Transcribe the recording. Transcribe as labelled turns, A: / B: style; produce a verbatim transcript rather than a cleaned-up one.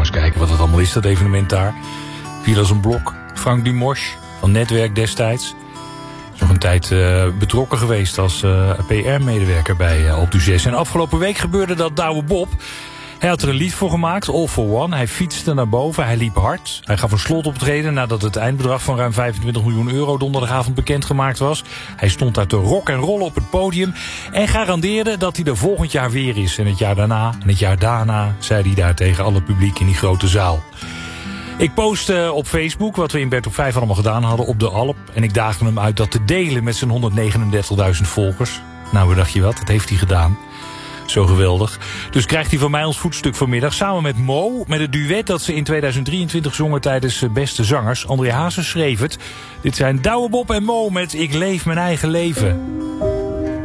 A: maar eens kijken wat het allemaal is, dat evenement daar. Viel als een blok. Frank Dumosch van Netwerk destijds. Is nog een tijd uh, betrokken geweest als uh, P R-medewerker bij uh, Alpe d'Huez. En afgelopen week gebeurde dat Douwe Bob. Hij had er een lied voor gemaakt, All for One. Hij fietste naar boven, hij liep hard. Hij gaf een slotoptreden nadat het eindbedrag van ruim vijfentwintig miljoen euro donderdagavond bekendgemaakt was. Hij stond daar te rock en rollen op het podium en garandeerde dat hij er volgend jaar weer is. En het jaar daarna en het jaar daarna, zei hij daar tegen alle publiek in die grote zaal. Ik postte op Facebook wat we in Bert op vijf allemaal gedaan hadden op de Alp. En ik daagde hem uit dat te delen met zijn honderdnegenendertigduizend volgers. Nou, wat dacht je wat? Dat heeft hij gedaan. Zo geweldig. Dus krijgt hij van mij ons voetstuk vanmiddag samen met Mo, met het duet dat ze in tweeduizend drieëntwintig zongen tijdens Beste Zangers. André Hazes schreef het. Dit zijn Douwe Bob en Mo met Ik leef mijn eigen leven.